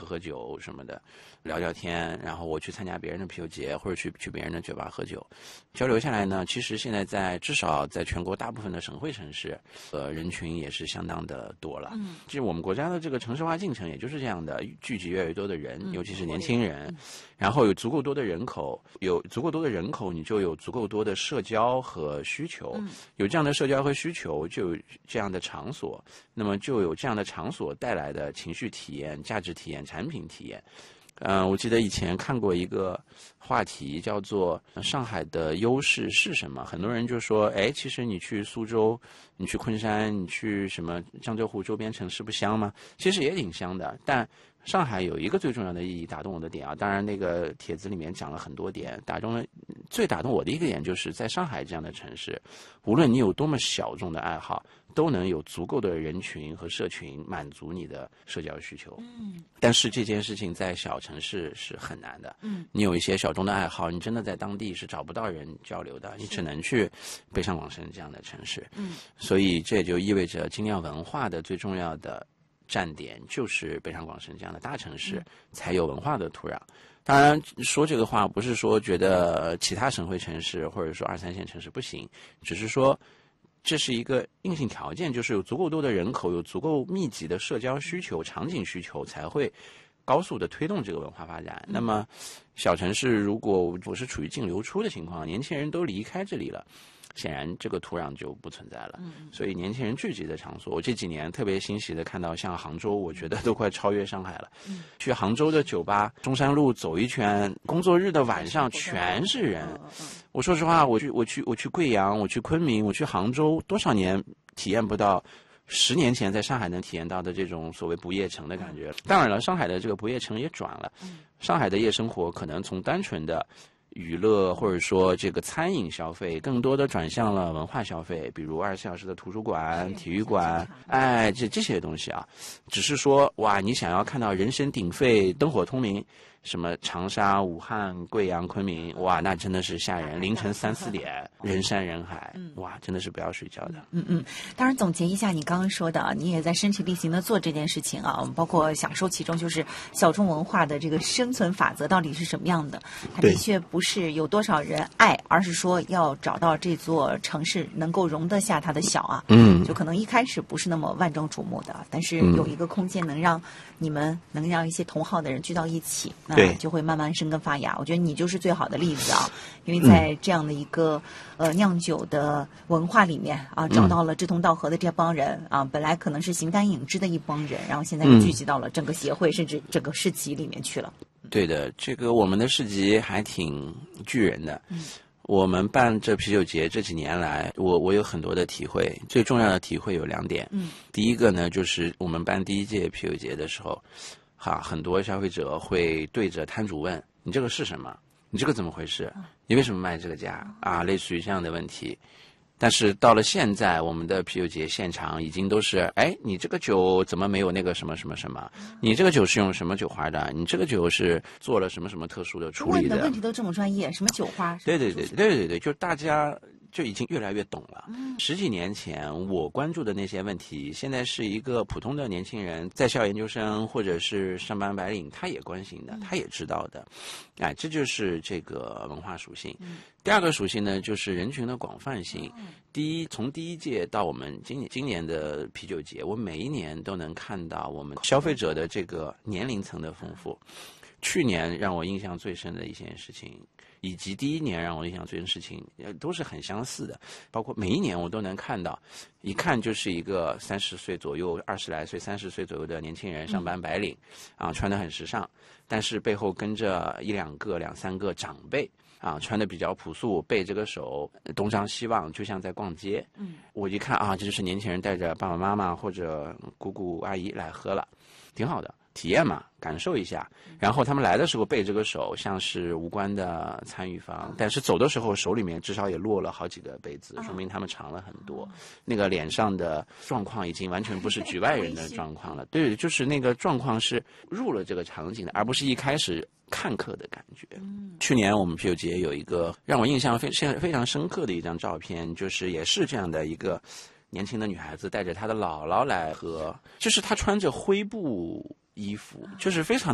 喝酒什么的，聊聊天，然后我去参加别人的啤酒节，或者去别人的酒吧喝酒，交流下来呢，其实现在至少在全国大部分的省会城市，人群也是相当的多了。就是我们国家的这个城市化进程，也就是这样的，聚集越来越多的人，尤其是年轻人，然后有足够多的人口，你就有足够多的社交和需求，有这样的社交和需求，就有这样的场所，那么就有这样的场所带来的情绪体验、价值体验、产品体验。我记得以前看过一个话题叫做上海的优势是什么，很多人就说，其实你去苏州，你去昆山，你去什么江浙沪周边城市不香吗？其实也挺香的，但上海有一个最重要的意义打动我的点啊，当然那个帖子里面讲了很多点，最打动我的一个点就是在上海这样的城市，无论你有多么小众的爱好，都能有足够的人群和社群满足你的社交需求。但是这件事情在小城市是很难的。你有一些小众的爱好，你真的在当地是找不到人交流的，你只能去北上广深这样的城市。所以这也就意味着精酿文化的最重要的站点就是北上广深这样的大城市，才有文化的土壤。当然说这个话不是说觉得其他省会城市或者说2、3线城市不行，只是说这是一个硬性条件，就是有足够多的人口，有足够密集的社交需求、场景需求，才会高速的推动这个文化发展。那么小城市如果我是处于净流出的情况，年轻人都离开这里了，显然这个土壤就不存在了。所以年轻人聚集的场所，我这几年特别欣喜的看到，像杭州，我觉得都快超越上海了。去杭州的酒吧，中山路走一圈，工作日的晚上全是人。我说实话，我去贵阳，我去昆明，我去杭州，多少年体验不到10年前在上海能体验到的这种所谓不夜城的感觉。当然了，上海的这个不夜城也转了，上海的夜生活可能从单纯的娱乐或者说这个餐饮消费，更多的转向了文化消费，比如24小时的图书馆、体育馆，这些东西啊，只是说哇，你想要看到人声鼎沸、灯火通明，什么长沙、武汉、贵阳、昆明，哇，那真的是吓人，凌晨3、4点，人山人海，哇，真的是不要睡觉的。 当然总结一下你刚刚说的啊，你也在身体力行的做这件事情啊，包括享受其中，就是小众文化的这个生存法则到底是什么样的？它的确不是有多少人爱，而是说要找到这座城市能够容得下它的小啊。就可能一开始不是那么万众瞩目的，但是有一个空间能让你们能让一些同好的人聚到一起，那就会慢慢生根发芽。我觉得你就是最好的例子啊，因为在这样的一个酿酒的文化里面啊，找到了志同道合的这帮人啊，本来可能是形单影只的一帮人，然后现在又聚集到了整个协会甚至整个市集里面去了。 对的，这个我们的市集还挺巨人的。我们办这啤酒节这几年来，我有很多的体会，最重要的体会有2点。第一个呢，就是我们办第1届啤酒节的时候，很多消费者会对着摊主问：“你这个是什么？你这个怎么回事？你为什么卖这个价？”类似于这样的问题。但是到了现在，我们的啤酒节现场已经都是，你这个酒怎么没有那个什么什么什么？你这个酒是用什么酒花的？你这个酒是做了什么什么特殊的处理的？ 问的问题都这么专业，什么酒花？ 对，就大家就已经越来越懂了。10几年前我关注的那些问题，现在是一个普通的年轻人，在校研究生或者是上班白领，他也关心的，他也知道的。这就是这个文化属性。第2个属性呢，就是人群的广泛性。从第1届到我们今年的啤酒节，我每一年都能看到我们消费者的这个年龄层的丰富。去年让我印象最深的一件事情，以及第1年让我印象最深的事情，都是很相似的。包括每一年我都能看到，一看就是一个30岁左右、20来岁、30岁左右的年轻人，上班白领，穿得很时尚，但是背后跟着1、2个、2、3个长辈。穿得比较朴素，背着个手，东张西望，就像在逛街。我一看这就是年轻人带着爸爸妈妈或者姑姑阿姨来喝了，挺好的。体验嘛，感受一下。然后他们来的时候背着个手，像是无关的参与方，但是走的时候手里面至少也落了好几个杯子，说明他们尝了很多。那个脸上的状况已经完全不是局外人的状况了。对，就是那个状况是入了这个场景的，而不是一开始看客的感觉。去年我们啤酒节有一个让我印象非常深刻的一张照片，就是也是这样的一个年轻的女孩子带着她的姥姥来喝，就是她穿着灰布衣服，就是非常